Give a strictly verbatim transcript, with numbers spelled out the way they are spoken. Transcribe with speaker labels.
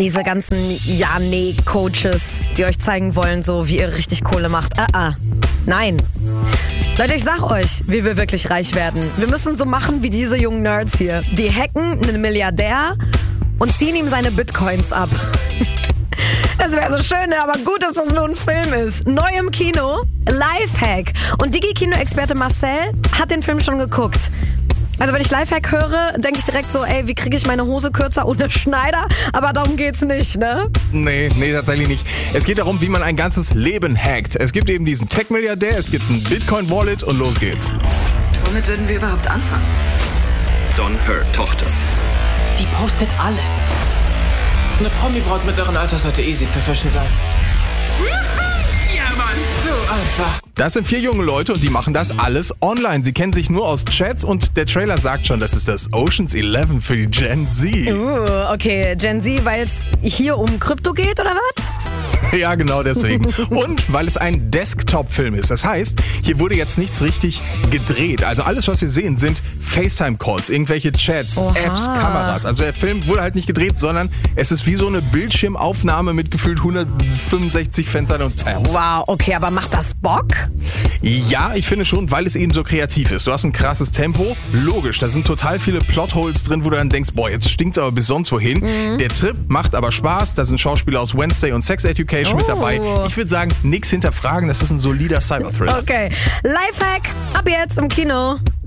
Speaker 1: Diese ganzen Ja-Nee-Coaches, die euch zeigen wollen, so wie ihr richtig Kohle macht. Ah, ah. Nein. Leute, ich sag euch, wie wir wirklich reich werden. Wir müssen so machen wie diese jungen Nerds hier. Die hacken einen Milliardär und ziehen ihm seine Bitcoins ab. Das wäre so schön, aber gut, dass das nur ein Film ist. Neu im Kino, Lifehack. Und Digi-Kino-Experte Marcel hat den Film schon geguckt. Also wenn ich Lifehack höre, denke ich direkt so, ey, wie kriege ich meine Hose kürzer ohne Schneider? Aber darum geht's nicht, ne?
Speaker 2: Nee, nee, tatsächlich nicht. Es geht darum, wie man ein ganzes Leben hackt. Es gibt eben diesen Tech-Milliardär, es gibt ein Bitcoin-Wallet und los geht's.
Speaker 3: Womit würden wir überhaupt anfangen?
Speaker 4: Don Hurt, Tochter.
Speaker 5: Die postet alles. Eine Promi-Braut mittleren Alters sollte easy zu fischen sein. Ja, Mann, so einfach.
Speaker 2: Das sind vier junge Leute und die machen das alles online. Sie kennen sich nur aus Chats und der Trailer sagt schon, das ist das Ocean's Eleven für die Gen Z.
Speaker 1: Uh, okay, Gen Z, weil es hier um Krypto geht, oder was?
Speaker 2: Ja, genau deswegen. Und weil es ein Desktop-Film ist. Das heißt, hier wurde jetzt nichts richtig gedreht. Also alles, was wir sehen, sind FaceTime-Calls, irgendwelche Chats,
Speaker 1: Oha.
Speaker 2: Apps, Kameras. Also der Film wurde halt nicht gedreht, sondern es ist wie so eine Bildschirmaufnahme mit gefühlt hundertfünfundsechzig Fenstern und Tabs.
Speaker 1: Wow, okay, aber macht das Bock?
Speaker 2: Ja, ich finde schon, weil es eben so kreativ ist. Du hast ein krasses Tempo. Logisch, da sind total viele Plotholes drin, wo du dann denkst, boah, jetzt stinkt's aber bis sonst wohin. Mhm. Der Trip macht aber Spaß. Da sind Schauspieler aus Wednesday und Sex Education
Speaker 1: oh.
Speaker 2: mit dabei. Ich würde sagen, nix hinterfragen. Das ist ein solider Cyberthriller.
Speaker 1: Okay, Lifehack ab jetzt im Kino.